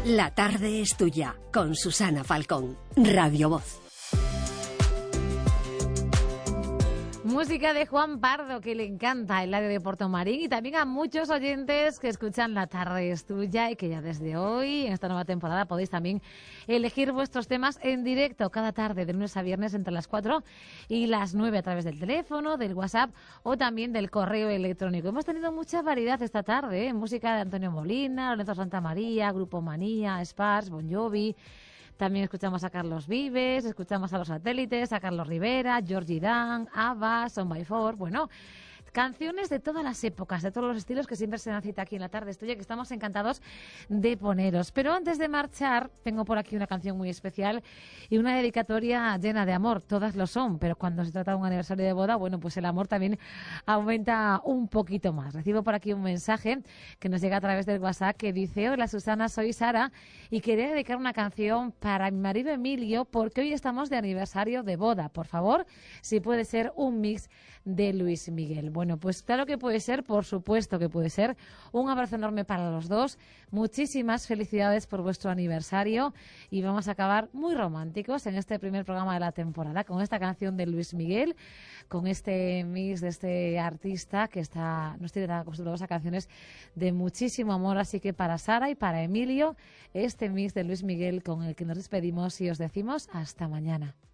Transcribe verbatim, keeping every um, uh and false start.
La tarde es tuya, con Susana Falcón, Radio Voz. Música de Juan Pardo, que le encanta el área de Portomarín, y también a muchos oyentes que escuchan La tarde es tuya y que ya desde hoy, en esta nueva temporada, podéis también elegir vuestros temas en directo cada tarde, de lunes a viernes, entre las cuatro y las nueve, a través del teléfono, del WhatsApp o también del correo electrónico. Hemos tenido mucha variedad esta tarde, ¿eh? Música de Antonio Molina, Lorenzo Santamaría, Grupo Manía, Spars, Bon Jovi. También escuchamos a Carlos Vives, escuchamos a Los Satélites, a Carlos Rivera, Georgie Dan, Abba, Son by Four. Bueno, canciones de todas las épocas, de todos los estilos, que siempre se dan cita aquí en La tarde es tuya, que estamos encantados de poneros. Pero antes de marchar, tengo por aquí una canción muy especial y una dedicatoria llena de amor. Todas lo son, pero cuando se trata de un aniversario de boda, bueno, pues el amor también aumenta un poquito más. Recibo por aquí un mensaje que nos llega a través del WhatsApp que dice: hola Susana, soy Sara y quería dedicar una canción para mi marido Emilio porque hoy estamos de aniversario de boda. Por favor, si puede ser un mix de Luis Miguel. Bueno, pues claro que puede ser, por supuesto que puede ser. Un abrazo enorme para los dos. Muchísimas felicidades por vuestro aniversario y vamos a acabar muy románticos en este primer programa de la temporada con esta canción de Luis Miguel, con este mix de este artista que está, nos tiene tan acostumbrados a canciones de muchísimo amor. Así que para Sara y para Emilio, este mix de Luis Miguel con el que nos despedimos y os decimos hasta mañana.